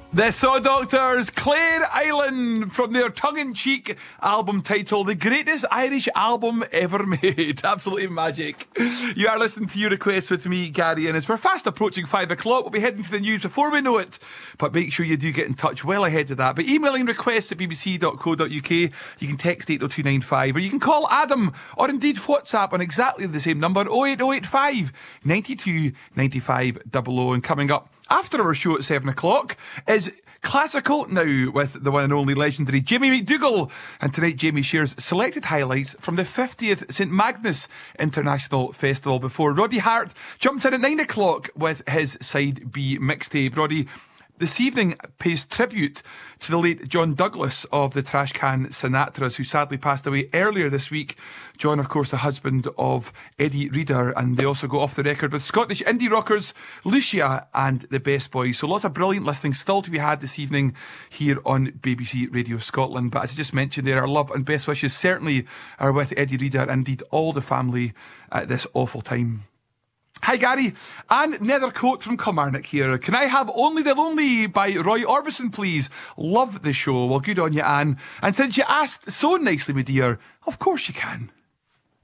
The Saw Doctors, Clare Island, from their tongue-in-cheek album title, the greatest Irish album ever made. Absolutely magic. You are listening to your request with me, Gary Innes. We're fast approaching 5 o'clock. We'll be heading to the news before we know it. But make sure you do get in touch well ahead of that. By emailing requests at bbc.co.uk, you can text 80295, or you can call Adam, or indeed WhatsApp on exactly the same number, 08085 92 95 00. And coming up after our show at 7 o'clock is Classical Now with the one and only legendary Jamie McDougall. And tonight Jamie shares selected highlights from the 50th St Magnus International Festival before Roddy Hart jumped in at 9 o'clock with his Side B mixtape. Roddy this evening pays tribute to the late John Douglas of the Trashcan Sinatras, who sadly passed away earlier this week. John, of course, the husband of Eddie Reader, and they also go off the record with Scottish indie rockers Lucia and the Best Boys. So lots of brilliant listening still to be had this evening here on BBC Radio Scotland. But as I just mentioned there, our love and best wishes certainly are with Eddie Reader and indeed all the family at this awful time. Hi Gary, Anne Nethercoat from Kilmarnock here. Can I have Only the Lonely by Roy Orbison, please? Love the show. Well, good on you, Anne. And since you asked so nicely, my dear, of course you can.